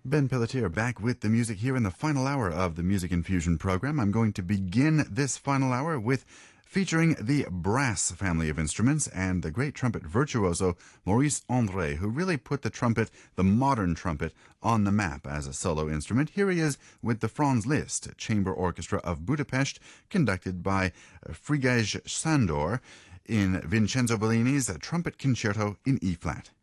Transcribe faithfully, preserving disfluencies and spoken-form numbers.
Ben Pelletier back with the music here in the final hour of the Music Infusion program. I'm going to begin this final hour with featuring the brass family of instruments and the great trumpet virtuoso Maurice André, who really put the trumpet, the modern trumpet, on the map as a solo instrument. Here he is with the Franz Liszt Chamber Orchestra of Budapest, conducted by Frigyes Sándor in Vincenzo Bellini's Trumpet Concerto in E-flat.